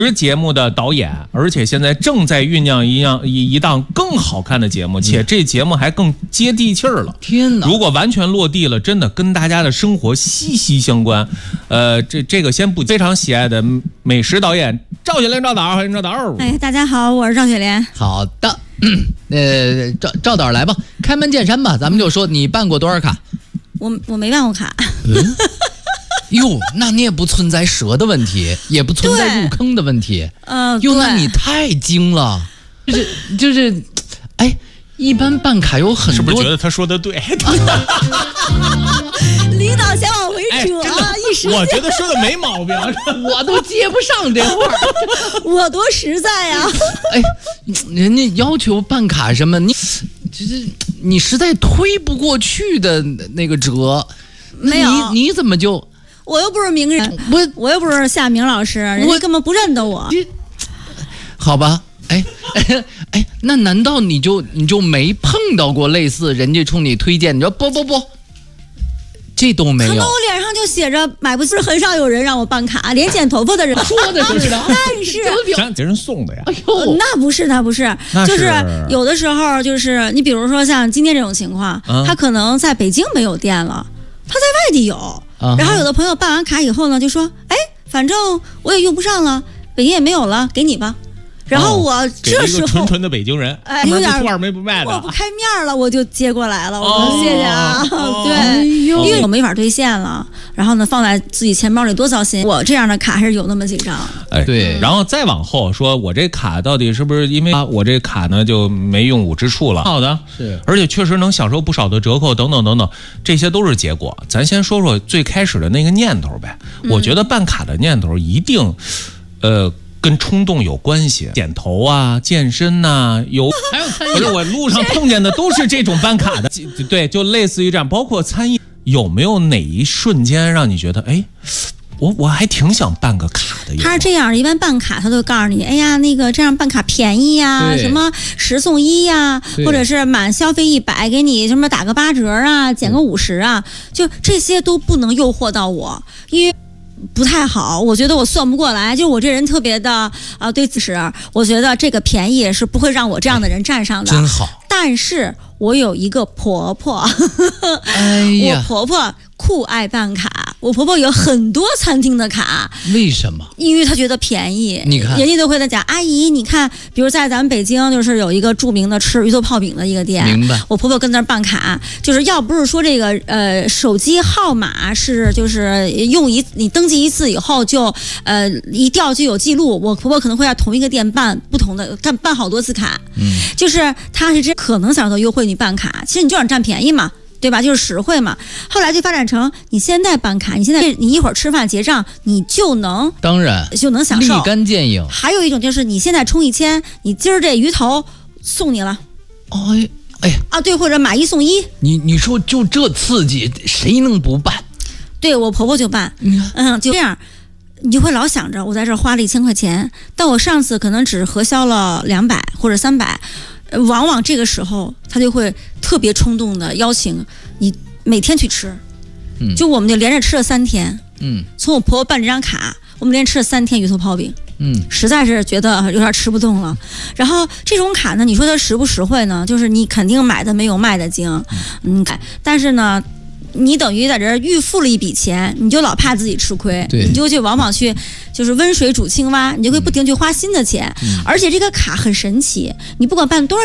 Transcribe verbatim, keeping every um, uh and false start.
是节目的导演，而且现在正在酝酿一样一一档更好看的节目，且这节目还更接地气儿了。 天哪！ 如果完全落地了，真的跟大家的生活息息相关。呃，这这个先不非常喜爱的美食导演赵雪莲赵导，欢迎赵导。 哎，大家好，我是赵雪莲。 好的，呃，赵赵导来吧，开门见山吧，咱们就说你办过多少卡？ 我我没办过卡。 嗯哟，那你也不存在蛇的问题，也不存在入坑的问题。 嗯、呃， 哟，那你太精了，就是就是，哎，一般办卡有很多， 是不是觉得他说的对？ 领导先往回扯， 哎、 一时我觉得说的没毛病， 我都接不上这话。 我多实在呀、啊！ 哎，人家要求办卡什么，你就是你实在推不过去的那个折， 没有， 你你怎么就？ 我又不是名人， 我我又不是夏明老师，人家根本不认得我。 好吧，哎哎哎，那难道你就你就没碰到过类似人家冲你推荐？你说不不不，这都没有。可能我脸上就写着买不起，很少有人让我办卡，连剪头发的人说的是的， 但是咱这人送的呀。 哎呦，那不是，那不是，就是有的时候就是你比如说像今天这种情况，嗯、他可能在北京没有店了，他在外地有。然后有的朋友办完卡以后呢，就说：“哎，反正我也用不上了，北京也没有了，给你吧。”然后我这时候、 哦、纯纯的北京人， 哎，有点不二没不卖的， 我不开面了，我就接过来了。我说、哦、谢谢啊， 哦、 对、哎，因为我没法兑现了，然后呢放在自己钱包里多糟心。我这样的卡还是有那么几张。 哎，对，然后再往后说，我这卡到底是不是因为我这卡呢就没用武之处了？好的， 是， 而且确实能享受不少的折扣等等等等，这些都是结果。咱先说说最开始的那个念头呗。嗯、我觉得办卡的念头一定，呃。跟冲动有关系，剪头啊、健身呐、啊，有还有餐饮。不是我路上碰见的都是这种办卡的，对，就类似于这样。包括餐饮，有没有哪一瞬间让你觉得，哎，我我还挺想办个卡的？ 他是这样，一般办卡他都告诉你，哎呀，那个这样办卡便宜呀，什么十送一呀，或者是满消费一百给你什么打个八折啊，减个五十啊，就这些都不能诱惑到我，因为。不太好，我觉得我算不过来，就我这人特别的啊、呃，对自持，我觉得这个便宜是不会让我这样的人占上的。 真好， 但是我有一个婆婆， 哎呀， 我婆婆酷爱办卡，我婆婆有很多餐厅的卡。 为什么？ 因为她觉得便宜。 你看， 人家都会在讲，阿姨，你看，比如在咱们北京，就是有一个著名的吃鱼头泡饼的一个店， 明白？ 我婆婆跟那儿办卡，就是要不是说这个呃手机号码是就是用一你登记一次以后就呃一调就有记录，我婆婆可能会在同一个店办不同的干办好多次卡， 嗯， 就是她是这可能想到优惠你办卡，其实你就想占便宜嘛。对吧？就是实惠嘛。后来就发展成你现在办卡，你现在你一会儿吃饭结账，你就能当然就能享受立竿见影。 还有一种就是你现在充一千，你今儿这鱼头送你了。 哎哎啊，对，或者买一送一。 你你说就这刺激，谁能不办？ 对我婆婆就办，嗯，就这样。你就会老想着我在这儿花了一千块钱，但我上次可能只核销了两百或者三百。往往这个时候，他就会特别冲动的邀请你每天去吃，嗯，就我们就连着吃了三天， 嗯， 从我婆婆办这张卡，我们连吃了三天鱼头泡饼， 嗯， 实在是觉得有点吃不动了。然后这种卡呢，你说它实不实惠呢？就是你肯定买的没有卖的精，嗯，但是呢。你等于在这儿预付了一笔钱，你就老怕自己吃亏，你就去往往去就是温水煮青蛙，你就会不停去花新的钱，嗯、而且这个卡很神奇，你不管办多少。